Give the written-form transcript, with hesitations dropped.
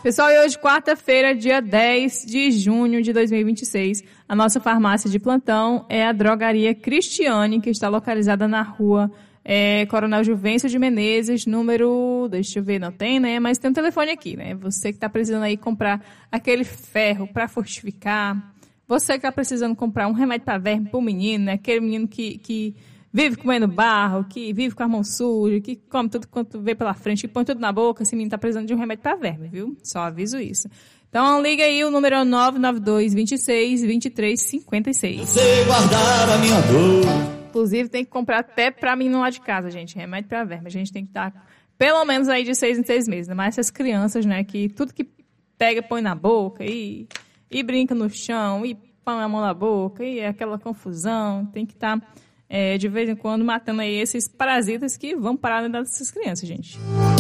Pessoal, e hoje, quarta-feira, dia 10 de junho de 2026, a nossa farmácia de plantão é a Drogaria Cristiane, que está localizada na rua Coronel Juvencio de Menezes, número, deixa eu ver, não tem, né? Mas tem um telefone aqui, né? Você que está precisando aí comprar aquele ferro para fortificar, você que está precisando comprar um remédio para verme para o menino, né? Aquele menino que vive comendo barro, que vive com a mão suja, que come tudo quanto vê pela frente, que põe tudo na boca, esse menino está precisando de um remédio para verme, viu? Só aviso isso. Então liga aí, o número é 992 26 23 56. Você guardar a minha dor. Inclusive, tem que comprar até pra mim lá de casa, gente. Remédio pra verme. A gente tem que dar pelo menos aí de 6 em 6 meses. Ainda mais essas crianças, né? Que tudo que pega, põe na boca e brinca no chão e põe a mão na boca e é aquela confusão. Tem que estar, de vez em quando, matando aí esses parasitas que vão parar dentro dessas crianças, gente.